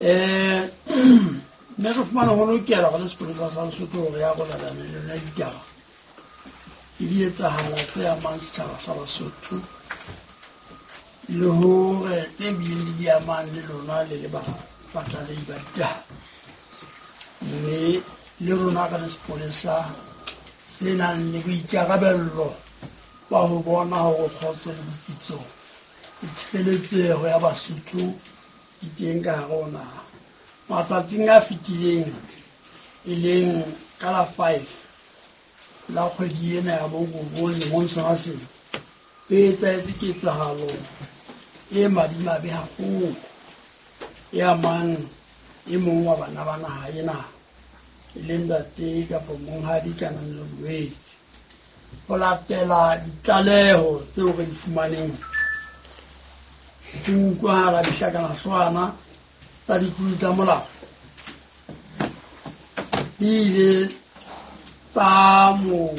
mme re fumana go lokela go le sepolesa sa Lesotho gore ya go lalane le yona ditaba e di etsagala tse amang setšhaba sa Basotho le hore tse bileng di amang le lona le le batlalei ba ditaba. Mme le rona ka le sepolesa se nang le boikarabello ba ho bona hore kgotso le botsitso le tshebeletsego ya Basotho di teng ka hare ho naha. Matsatsing a fetileng e leng ka la 5 la kgwedi ena ya Bokgobong lemong sona sena e etsahetse ketsahalo e madimabe haholo e amang e mong wa bana ba naha ena e leng ntate kapa monghadi Kananelo Luetsi. Ho latela ditlaleho tseo re di fumaneng ho utlwahala dihlakanahlwana tsa ditlolo tsa molao di ile tsa mo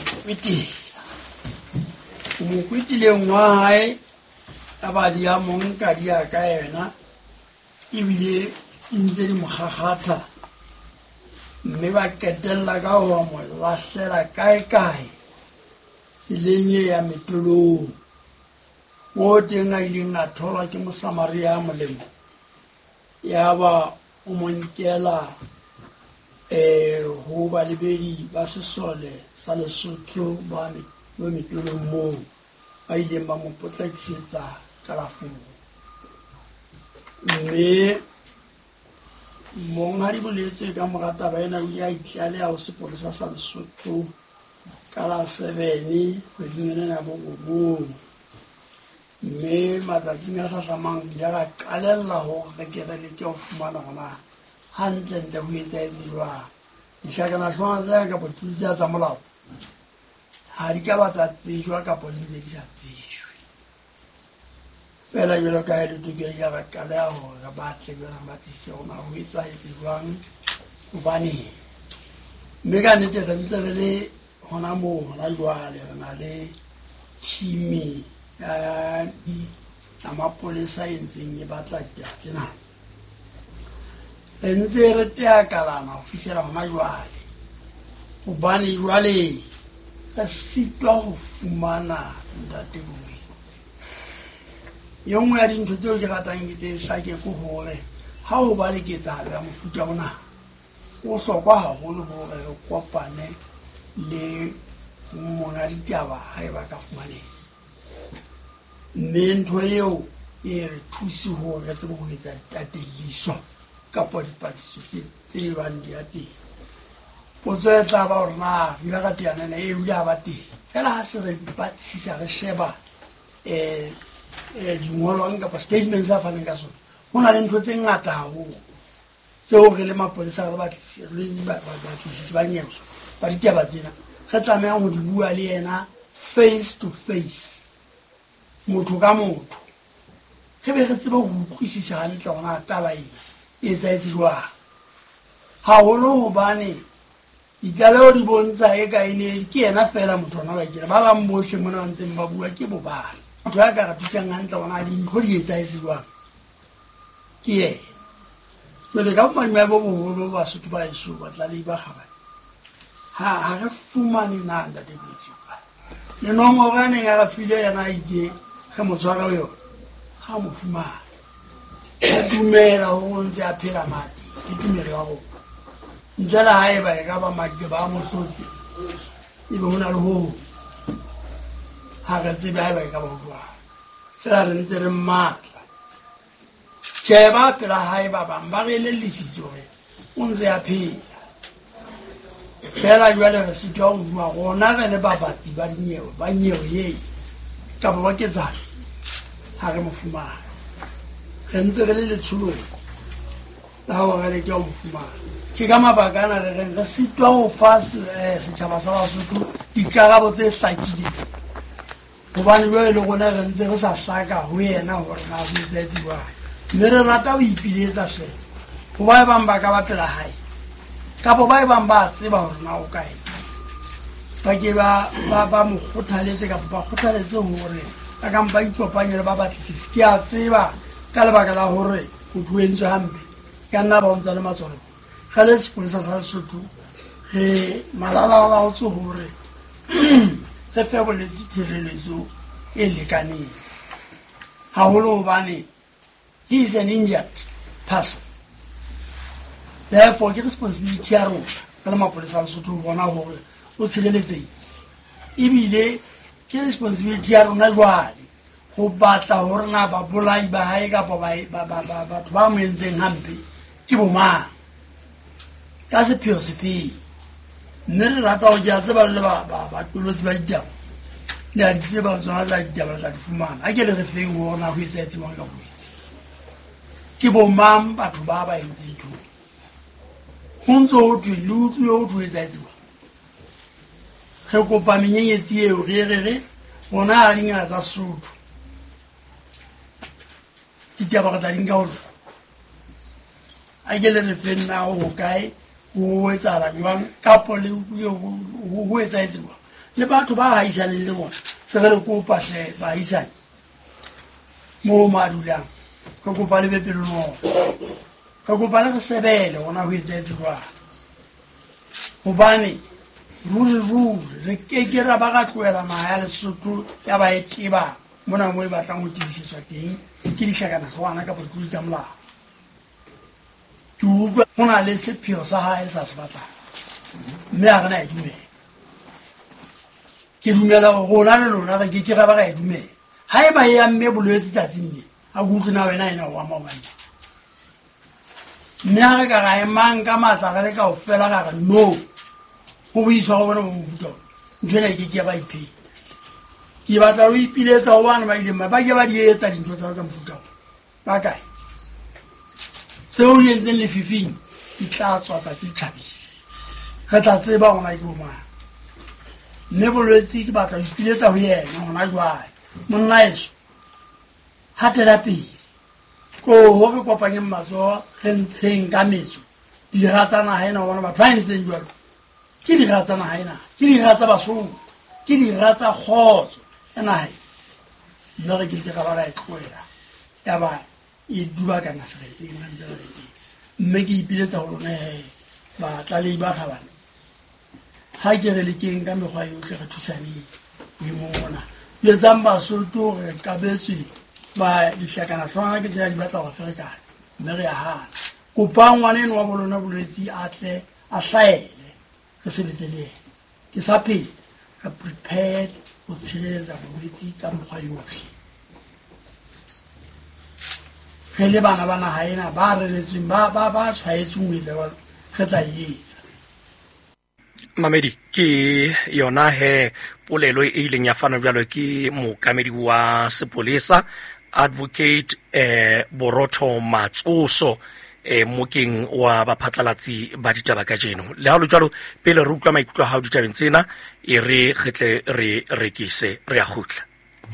kwetileng wa hae ka badi ya monka di ya ka yena ebile di ntse di mo kgakgatha, mme ba qetella ka ho mo lahlela kae tseleng ya Metolong moo teng a ileng a thola ke Mosamaria molemo ya ba o mo nkela ho balebedi ba sesole sa Lesotho ba Metolong moo ba ileng ba mo potlakisetsa kalafong. Mme monghadi Moleetse ka mora taba ena o ile a itlaleha ho sepolesa sa Lesotho ka la 7 kgweding ena ya Bokgobong. Mme matsatsing a hlahlamang ile a qalella hore re ke re leke ho fumana gona hantle-ntle ho etsahetse jwang. Dihlakanahlwana tsa kapa ditlolo tsa molao ha di ka ba tsa tsejwa kapa di be di sa tsejwe. Fela jwalo ka ha le tokelo ya ba qaleha hore re batle jwale ba tsise hona ho etsahetse jwang hobane. Mme ka nnete re ntse re le hona moo hona jwale re na le team ya mapolesa e ntseng e batla ditaba tsena. Re ntse re teakalana ho fihlela hona jwale hobane jwale re sitwa ho fumana ntate Luetsi. E nngwe ya dintho tseo ke ratang ke tse hlake ke hore ha ho ba le ketsahalo ya mofuta ona o hlokwa haholo hore re kopane le monga ditaba haeba ka fumaneha. Mme ntho eo e re thuse hore re tsebe ho etsa tataiso kapa dipatlisiso tse bang di a teng. Potso e tla ba hore na merakateyana e ile ha ba teng fela ha se re batlisisa re sheba dingolong kapa statements a faneng ka sona. Ho na le ntho tse ngata haholo tseo re le mapolesa re batlisisi ba nyewe ba ditaba tsena re tlamehang ho di bua le yena face to face, motho ka motho. Re be re tsebe ho utlwisisa hantle hona taba e etsahetse jwang. Haholo hobane ditlaleho di bontsha e ka ene ke yena fela motho ona ba itjela ba bang bohle mona ba ntseng ba bua ke bobane. Motho ya ka re thusang hantle hona dintho di etsahetse jwang ke yena. Jwale ka bomadimabe bo boholo Basotho ba eso batlalei ba kgabane ha re fumane na ntate Luetsi le nomoro ya neng a re file yena a itse ge mo tshwara ho yona ga mo fumana. Ke dumela ho ntse a phela mate ke tumelo ya go ntle le haeba e ka ba madi ba mo hlotse e be hona le ho ha re tsebe haeba e ka ba jwang. Fela re ntse re matla sheba pela haeba bang ba re elellisitse hore o ntse a phela. Fela jwale re sitwa ho bua rona re le babatsi ba dinyewe ba nyewe ye kapa ba ketsana ha re mo fumana. Re ntse re le letsholong la hore re ke ho mo fumana. Ke ka mabaka ana re sitwa ho fa setjhaba sa Basotho dikarabo tse hlakileng hobane jwale le rona re ntse re sa hlaka ho yena hore na ho etsahetse jwang. Mme re rata ho ipiletsa sheba ho ba bang ba ka batlela hae kapa ba bang ba tseba hore na o kae ba ke ba mo kgothaletse kapa ba kgothaletse hore a ka mpa ikopanye le ba batlisisi. Ke a tseba ka lebaka la hore ho thuentswe hampe ka nna ba ntse le matsolo ga le sepolesa sa Lesotho re malalaalaotswe hore re fe boletsi tshireletso e lekaneng haholo hobane he is an injured person. Therefore, ke responsibility ya rona ka le mapolesa a Lesotho bona hore o tshireletsehile ebile ke responsibility ya rona jwale go batla hore na ba bolai ba hae kapa batho ba mo entseng hampe ke bomang ka sepheo sefeng. Mme re rata ho ja tseba le ba tolotsi ba ditaba le a ditseba tsona tsa ditaba tsa di fumana a ke le re feng hona ho etsetse mang ka botsi ke bomang batho ba ba entseng ntho ho ntso ho thwe le utlwe ho thwe etsetse re kopa menyenyetsi eo re bona a dingana tsa Sotho ditaba tsa dinga ho a ke le re feng na ho kae ho etsahala jwang kapo le ho etsetse le batho ba haisaneng le bona se re kopa hle ba haisane mo madulang re kopa le bepelo no re kopa le re sebele hona ho etsetse jwang hobane ruri re ke ra ba ga tloela maha ya Lesotho ya ba eteba mona mo e batlang ho tibisetswa teng ke dihlakana hlwana ka botlu tsa molao ke utlwa hona le sepheo sa hae sa se batlang mme a rena e dumela ke dumela rona le lona re ke ra ba ga e dumela ha e ba ya mme bolwetse tsatsing le a go tsena wena ena wa mabane mme ha re ka ga e mang ka matla ga le ka o fela ga re no go buiswa go bona mo mofuta ntwena ke ba iphe ke batla o ipiletsa o bana ba ile ba ke ba di etsa dintho tsa mofuta ba kae seo le ntseng le fifing e tla tswa tsa thabile re tla tseba gona ke bomang mme bolwetse ke batla ho ipiletsa ho yena gona jwale monna eso hatela pele ko ho re kopanye matso re ntsheng ka metso di ratsana ha ena bona ba tla ntseng jwalo ke di ratsana ha ena ke di ratsa Basotho ke di ratsa khotso ena ha mme re ke ka ba ga e tloela ya ba e duba kana se re tseng ntse re teng mme ke ipiletsa ho lona ba tla le ba khabana ha ke re le keng ka mekgwa yohle re thusaneng e mona le zamba Basotho re kabetse ba dihlakana hlwana ke tsaya di batla go ferekana mme re ya hana kopang ngwaneno wa bolona bolwetsi a tle a hlaele re sebetse le ke sa phela re prepared ho tshireletsa bolwetsi ka mokgwa yohle re le bana ba naha ena ba reletseng ba tshwaetseng ile ba re tla etsa Mamedi ke yona he polelo e ileng ya fana bjalo ke mokamedi wa sepolesa advocate Borotho Matsoso mokeng wa baphatlalatsi ba ditaba ka jeno le ha lo jalo pele re utlwa maikutlo ha ditabeng tsena e re getle re rekise re a gutla.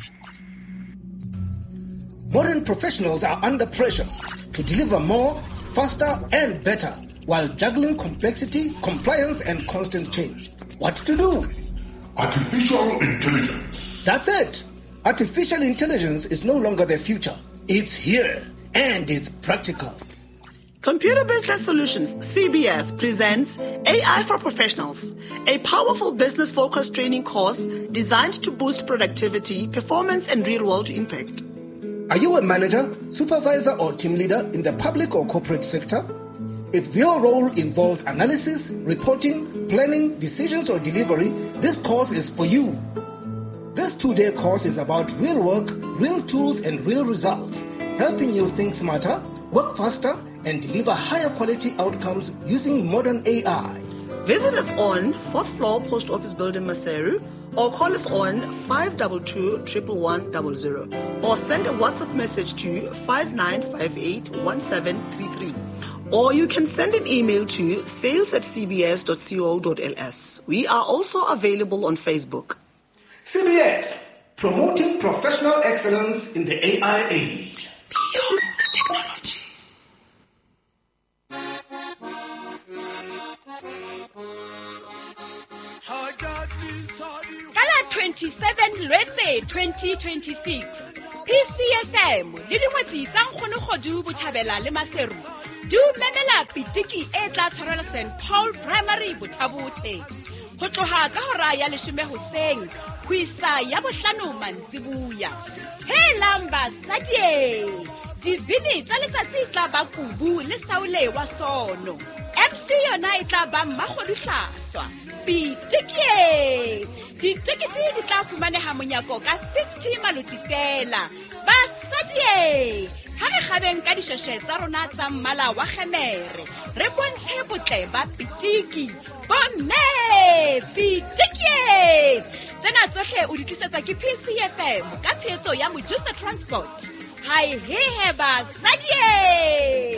Modern professionals are under pressure to deliver more, faster and better while juggling complexity, compliance and constant change. What to do? Artificial intelligence. That's it. Artificial intelligence is no longer the future. It's here and it's practical. Computer Business Solutions, CBS, presents AI for Professionals, a powerful business-focused training course designed to boost productivity, performance, and real-world impact. Are you a manager, supervisor, or team leader in the public or corporate sector? If your role involves analysis, reporting, planning, decisions, or delivery, this course is for you. This 2-day course is about real work, real tools, and real results, helping you think smarter, work faster, and deliver higher quality outcomes using modern AI. Visit us on 4th floor Post Office Building, Maseru, or call us on 522-11100, or send a WhatsApp message to 59581733. Or you can send an email to sales@cbs.co.ls. We are also available on Facebook. CBS, promoting professional excellence in the AI age. Beyond technology. Kala 27 Lwetse 2026. PCFM le dingwetsi tsa nkgono godu botjhabela le maseru dumemela pitiki e tla tshwarela St Paul Primary Bothabothe ho tloha ka hora ya 10 hoseng ho isa ya 5 mantsibuya. Helang basadi, dibini tsa letsatsi tla ba Kubu le Saule wa Sono. MC yona e tla ba Mmakgoduhlaswa. Pitiki ditekete di tla fumaneha monyako ka 50 maluti fela. Basadi, ha re gabeng ka dishweshwe tsa rona tsa mmala wa kgemere, re bontshe botle ba pitiki. Bomme pitiki tsena tsohle o di tlisetsa ke PCFM ka tshehetso ya Mojusa Transport. Hai he basadi.